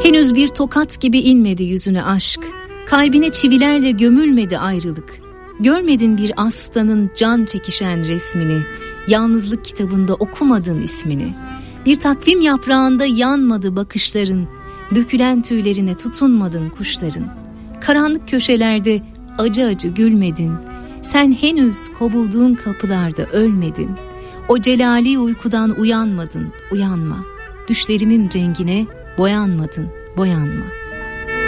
Henüz bir tokat gibi inmedi yüzüne aşk, kalbine çivilerle gömülmedi ayrılık. Görmedin bir aslanın can çekişen resmini, yalnızlık kitabında okumadın ismini. Bir takvim yaprağında yanmadı bakışların, dökülen tüylerine tutunmadın kuşların. Karanlık köşelerde acı acı gülmedin, sen henüz kovulduğun kapılarda ölmedin. O celali uykudan uyanmadın, uyanma. Düşlerimin rengine boyanmadın, boyanma.